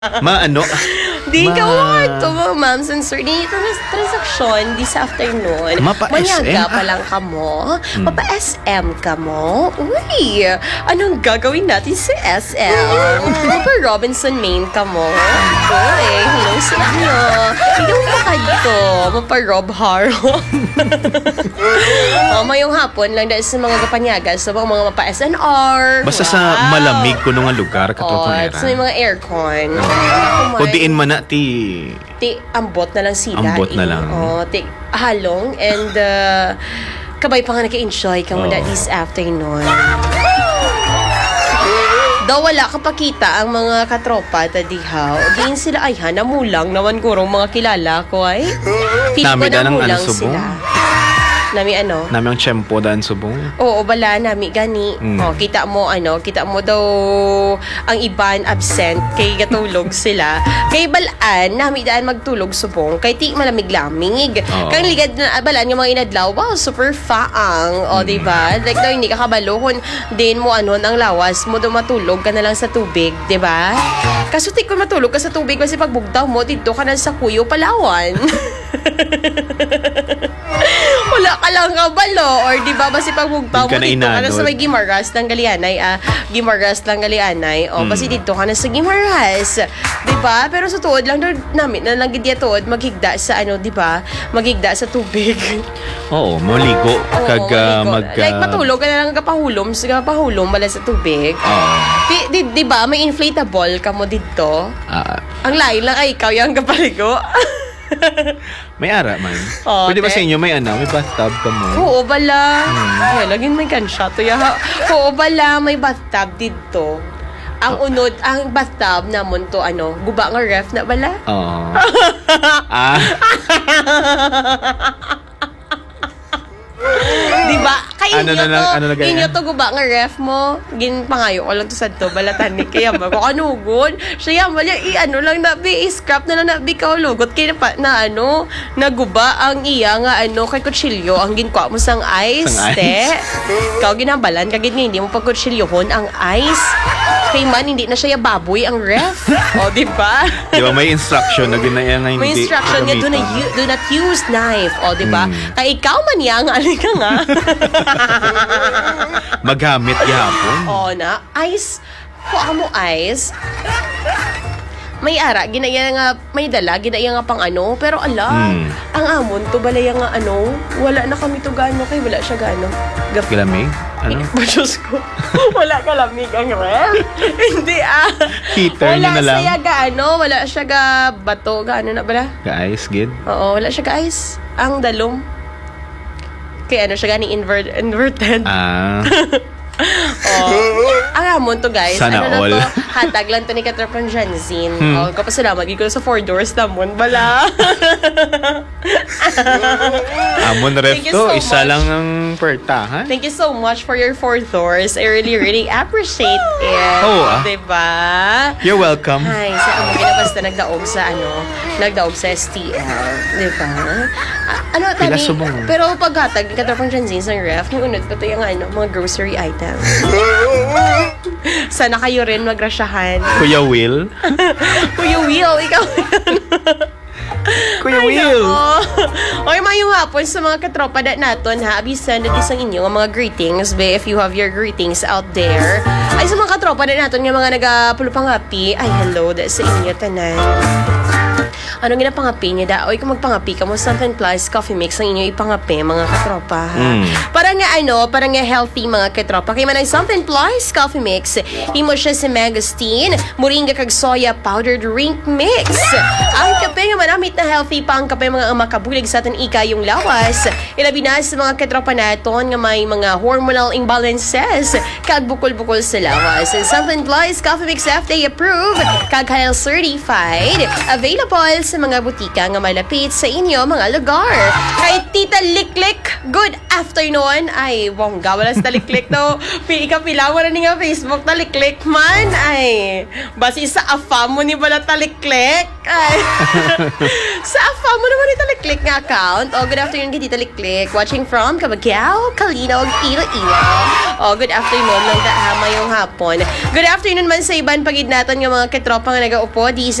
Maano? Di ka to mga ma'ams and sir. Di transaksyon this afternoon. Mapa-SM? Manyaga pa lang ka mo. Mapa-SM ka mo. Uy, anong gagawin natin sa SM? Mapa-Robinson Main ka mo. Uy, hello sa inyo. Ikaw pa dito. Mapa-Rob Haro. Mayong hapon lang dahil sa mga kapanyaga sa mga mapa-SNR. Basta sa malamig ko nung lugar katong sa may mga aircon. Kung diin man na ti ambot na lang sila. Ambot na lang. Ti halong and kabay pa nga naka-enjoy ka mo na this afternoon. Daw wala kapakita ang mga katropa tadihaw. Diin sila ay namulang naman kurong mga kilala ko ay. Nami da ng subong. Nami ano? Nami ang tiyempo daan subong. Oo, bala nami gani. Kita mo daw ang iban absent kay gatulog sila. Kay balaan nami daan magtulog subong kay ti malamig lamig. Kang ligad na balaan nga mga inadlaw, wow, super faang. Di ba? Like daw hindi ka kabalo kun din mo ang lawas mo daw matulog ka na lang sa tubig, di ba? Kasutik ko matulog ka sa tubig kasi pagbugtaw mo dito ka na sa Kuyo, Palawan. Wala ka lang kabalo or di ba basi pagbugtaw mo dito ka na sa may Gimaras ng Galianay basi dito ka na sa Gimaras, di ba? Pero sa tuod lang namin na lang gid tuod maghigda sa di ba? Maghigda sa tubig. Oo, maligo kag like matulog ka na lang kapahulom bala sa tubig. Di ba may inflatable ka mo dito? Ang lain lang ay ikaw yung kapaligo. May ara man. Pwede ba sa inyo may bathtub ka mo? Oo, bala. Laging may gunshot. Oo, bala, may bathtub dito. Ang bathtub namon to guba nga ref na bala? Oo. Diba? Kay inyo to guba nga ref mo. Pangayo ko lang to sad to balatan ni kaya ba ko anugod. Siya mali lang na scrap na nabi ka lugot kay na naguba ang iya nga kay kutsilyo ang ginkuha mo sang ice. Ikaw ginabalan kagid nga hindi mo pag kutsilyohon ang ice. Kay man hindi na siya baboy ang ref. Di ba? Di ba may instruction na ginaya nga hindi. May instruction nga do not use knife. Di ba? Kay ikaw man yang ka nga. Maghamit gihapon. Na ice. Kuha mo ice. May ara, ginaya nga, may dala, ginaya nga pang pero ang amon to, balaya nga wala na kami to gano, kay wala siya gano. Galamig? Diyos ko, wala ka lamig ang ref. Hindi Heater niya na lang. Wala siya ga bato, na bala? Ga-ice, gid? Oo, wala siya ga-ice. Ang dalom. Kaya siya gani inverted. Ang amon to guys. Sana all. To? Hatag lang to ni Katrapang Janzin. Kapasalamat ko sa 4 doors namon bala. Amon ref to. Isa lang ang pertahan. Thank you so much for your 4 doors. I really appreciate it. Diba? You're welcome. Ay, sa amo ginabasta nagdaog sa STL. Diba? Pila subong. Pero paghatag ni Katrapang Janzin sa ref, yung unod pa to yung mga grocery items. Sana kayo rin magrasyahan. Kuya Will? Kuya Will, ikaw. Kuya Will. Okay, mayong hapon sa mga katropa naton abisan at isang inyo mga greetings if you have your greetings out there. Ay sa mga katropa naton nga mga nagapulupangapi, ay hello sa inyo tanan. Anong ginapangapi niya da? Oy, kung magpangapi ka mo, something plus coffee mix ang inyo ipangapi, mga katropa, ha? Para nga healthy, mga katropa. Kaya man ay something plus coffee mix, himo siya si Megastine, moringa kag soya powdered drink mix. Ang kape nga manamit na healthy pa ang kape mga makabulig sa atin yung lawas. Ilabi na sa mga katropa naton nga may mga hormonal imbalances, kag bukol-bukol sa lawas. And something plus coffee mix FDA approved, kag health certified, available sa mga butika nga malapit sa inyo mga lugar. Kay Tita Liklik, good afternoon. Ay, bongga, wala sa Liklik no. Ikapilawa na nga Facebook Taliklik man. Ay, basi sa afam mo ni bala Taliklik. Ay. Sa afa mo naman ito Liklik nga account. Good afternoon kay Tita Liklik. Watching from Camagao, Calinog, Iloilo. Good afternoon lang mayong hapon. Good afternoon man sa iban pagid naton nga mga katropa nga nagaupo di